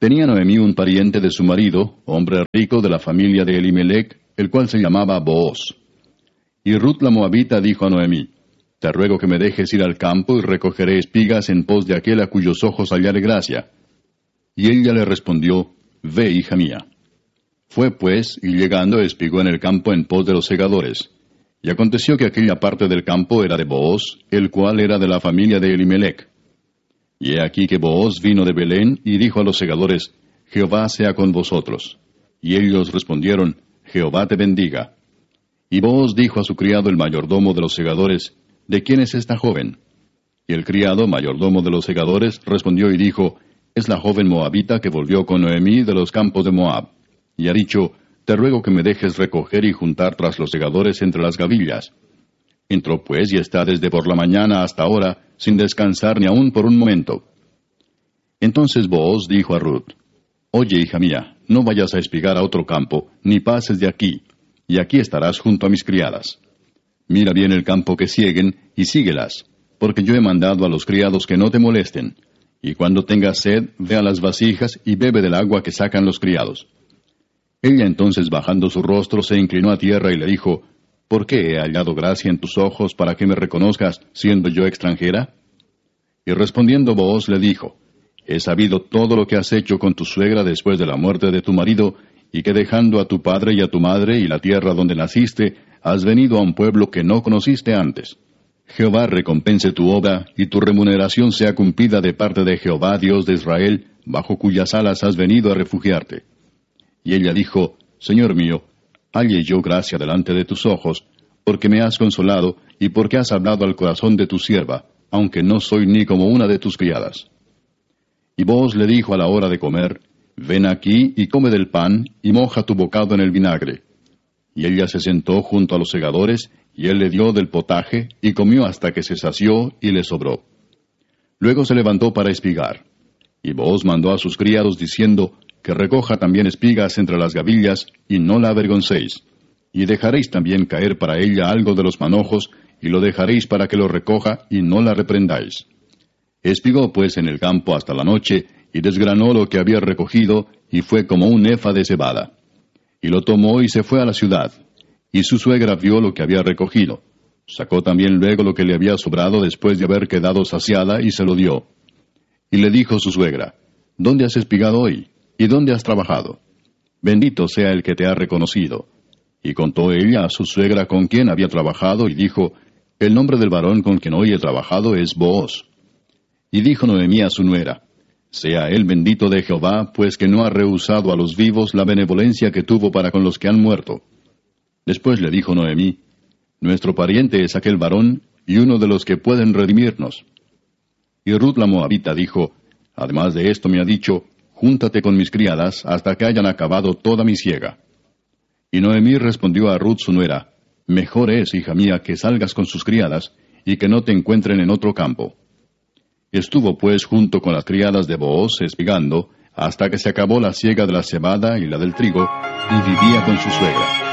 Tenía Noemí un pariente de su marido, hombre rico de la familia de Elimelech, el cual se llamaba Booz. Y Ruth la Moabita dijo a Noemí: Te ruego que me dejes ir al campo y recogeré espigas en pos de aquel a cuyos ojos hallare gracia. Y ella le respondió: Ve, hija mía. Fue pues, y llegando espigó en el campo en pos de los segadores. Y aconteció que aquella parte del campo era de Booz, el cual era de la familia de Elimelech. Y he aquí que Booz vino de Belén y dijo a los segadores: Jehová sea con vosotros. Y ellos respondieron: Jehová te bendiga. Y Booz dijo a su criado el mayordomo de los segadores: ¿De quién es esta joven? Y el criado, mayordomo de los segadores, respondió y dijo: Es la joven moabita que volvió con Noemí de los campos de Moab. Y ha dicho: Te ruego que me dejes recoger y juntar tras los segadores entre las gavillas. Entró pues y está desde por la mañana hasta ahora, sin descansar ni aun por un momento. Entonces Booz dijo a Ruth: Oye, hija mía, no vayas a espigar a otro campo, ni pases de aquí, y aquí estarás junto a mis criadas. Mira bien el campo que sieguen, y síguelas, porque yo he mandado a los criados que no te molesten. Y cuando tengas sed, ve a las vasijas y bebe del agua que sacan los criados. Ella entonces, bajando su rostro, se inclinó a tierra y le dijo: ¿Por qué he hallado gracia en tus ojos para que me reconozcas, siendo yo extranjera? Y respondiendo Booz le dijo: He sabido todo lo que has hecho con tu suegra después de la muerte de tu marido, y que dejando a tu padre y a tu madre y la tierra donde naciste, has venido a un pueblo que no conociste antes. Jehová recompense tu obra, y tu remuneración sea cumplida de parte de Jehová, Dios de Israel, bajo cuyas alas has venido a refugiarte. Y ella dijo: Señor mío, halle yo gracia delante de tus ojos, porque me has consolado, y porque has hablado al corazón de tu sierva, aunque no soy ni como una de tus criadas. Y Booz le dijo a la hora de comer: Ven aquí y come del pan, y moja tu bocado en el vinagre. Y ella se sentó junto a los segadores, y él le dio del potaje, y comió hasta que se sació, y le sobró. Luego se levantó para espigar. Y Booz mandó a sus criados diciendo: Que recoja también espigas entre las gavillas, y no la avergoncéis. Y dejaréis también caer para ella algo de los manojos, y lo dejaréis para que lo recoja, y no la reprendáis. Espigó pues en el campo hasta la noche, y desgranó lo que había recogido, y fue como un efa de cebada. Y lo tomó y se fue a la ciudad. Y su suegra vio lo que había recogido. Sacó también luego lo que le había sobrado después de haber quedado saciada, y se lo dio. Y le dijo su suegra: ¿Dónde has espigado hoy? ¿Y dónde has trabajado? Bendito sea el que te ha reconocido. Y contó ella a su suegra con quien había trabajado, y dijo: El nombre del varón con quien hoy he trabajado es Booz. Y dijo Noemí a su nuera: Sea él bendito de Jehová, pues que no ha rehusado a los vivos la benevolencia que tuvo para con los que han muerto. Después le dijo Noemí: Nuestro pariente es aquel varón, y uno de los que pueden redimirnos. Y Ruth la Moabita dijo: Además de esto me ha dicho: Júntate con mis criadas hasta que hayan acabado toda mi siega. Y Noemí respondió a Ruth su nuera: Mejor es, hija mía, que salgas con sus criadas, y que no te encuentren en otro campo. Estuvo pues junto con las criadas de Booz espigando, hasta que se acabó la siega de la cebada y la del trigo, y vivía con su suegra.